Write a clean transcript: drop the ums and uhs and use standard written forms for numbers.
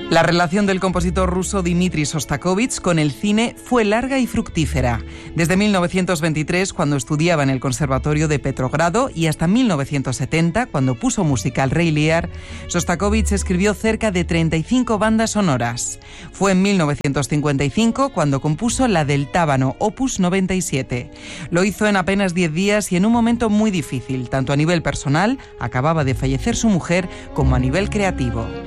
La relación del compositor ruso Dmitri Shostakovich con el cine fue larga y fructífera. Desde 1923, cuando estudiaba en el Conservatorio de Petrogrado, y hasta 1970, cuando puso música al Rey Lear, Shostakovich escribió cerca de 35 bandas sonoras. Fue en 1955 cuando compuso la del Tábano, Opus 97. Lo hizo en apenas 10 días y en un momento muy difícil, tanto a nivel personal, acababa de fallecer su mujer, como a nivel creativo.